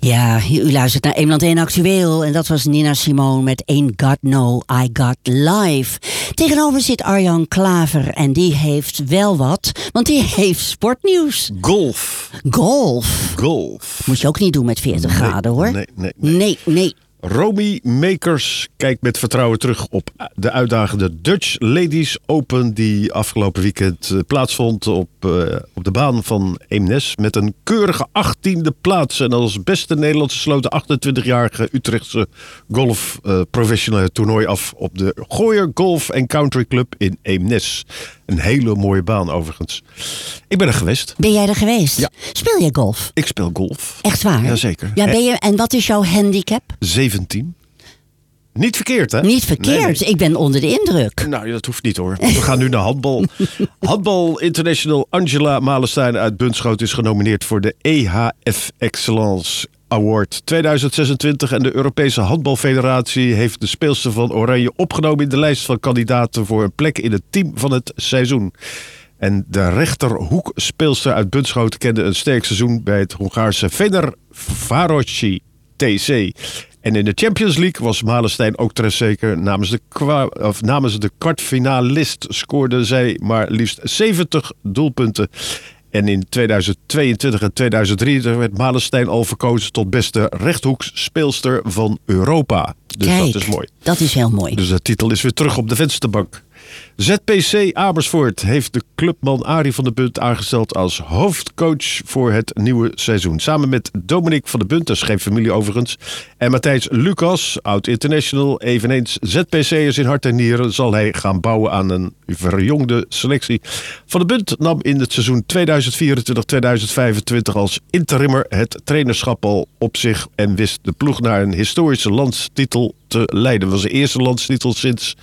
Ja, u luistert naar Eemland 1 Actueel. En dat was Nina Simone met Ain't Got No, I Got Life. Tegenover zit Arjan Klaver. En die heeft wel wat, want die heeft sportnieuws. Golf. Moet je ook niet doen met 40 graden, hoor. Nee. Romy Makers kijkt met vertrouwen terug op de uitdagende Dutch Ladies Open die afgelopen weekend plaatsvond op de baan van Eemnes met een keurige 18e plaats. En als beste Nederlandse sloot de 28-jarige Utrechtse golf professionele toernooi af op de Gooier Golf Country Club in Eemnes. Een hele mooie baan overigens. Ik ben er geweest. Ben jij er geweest? Ja. Speel jij golf? Ik speel golf. Echt waar? Jazeker. Ja, en wat is jouw handicap? 17. Niet verkeerd, hè? Niet verkeerd. Nee. Ik ben onder de indruk. Nou, dat hoeft niet, hoor. We gaan nu naar handbal. Handbal International Angela Malenstein uit Bunschoten is genomineerd voor de EHF Excellence Award 2026. En de Europese Handbalfederatie heeft de speelster van Oranje opgenomen in de lijst van kandidaten voor een plek in het team van het seizoen. En de rechterhoekspeelster uit Bunschoten kende een sterk seizoen bij het Hongaarse Fenerbahce TC. En in de Champions League was Malenstein ook trefzeker. Namens de kwartfinalist scoorde zij maar liefst 70 doelpunten. En in 2022 en 2023 werd Malenstein al verkozen tot beste rechthoeksspeelster van Europa. Dus kijk, dat is mooi. Dat is heel mooi. Dus de titel is weer terug op de vensterbank. ZPC Amersfoort heeft de clubman Arie van der Bunt aangesteld als hoofdcoach voor het nieuwe seizoen. Samen met Dominique van der Bunt, dat is geen familie overigens, en Matthijs Lucas, oud-international, eveneens ZPC'ers in hart en nieren, zal hij gaan bouwen aan een verjongde selectie. Van der Bunt nam in het seizoen 2024-2025 als interimmer het trainerschap al op zich en wist de ploeg naar een historische landstitel te leiden. Dat was de eerste landstitel sinds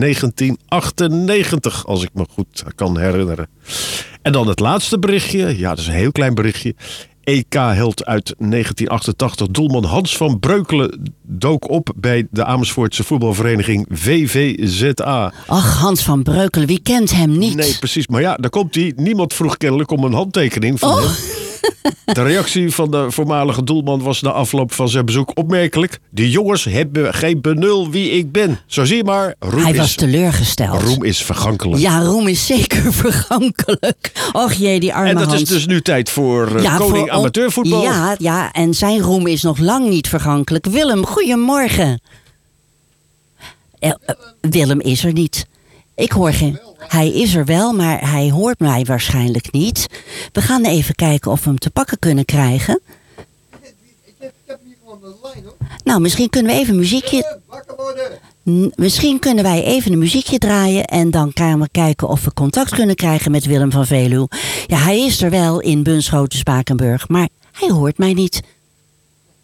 1998, als ik me goed kan herinneren. En dan het laatste berichtje. Ja, dat is een heel klein berichtje. EK-held uit 1988. Doelman Hans van Breukelen dook op bij de Amersfoortse voetbalvereniging VVZA. Ach, Hans van Breukelen, wie kent hem niet? Nee, precies. Maar ja, daar komt hij. Niemand vroeg kennelijk om een handtekening van hem. De reactie van de voormalige doelman was na afloop van zijn bezoek opmerkelijk. Die jongens hebben geen benul wie ik ben. Zo zie je maar. Hij was teleurgesteld. Roem is vergankelijk. Ja, roem is zeker vergankelijk. Och jee, die arme Hans. En dat is dus nu tijd voor koning amateurvoetbal. Ja, en zijn roem is nog lang niet vergankelijk. Willem, goedemorgen. Willem is er niet. Ik hoor geen... Hij is er wel, maar hij hoort mij waarschijnlijk niet. We gaan even kijken of we hem te pakken kunnen krijgen. Ik heb hier gewoon een lijn, hoor. Nou, misschien kunnen we even een muziekje... Wakker worden! Misschien kunnen wij even een muziekje draaien en dan gaan we kijken of we contact kunnen krijgen met Willem van Veluwe. Ja, hij is er wel in Bunschoten-Spakenburg, maar hij hoort mij niet.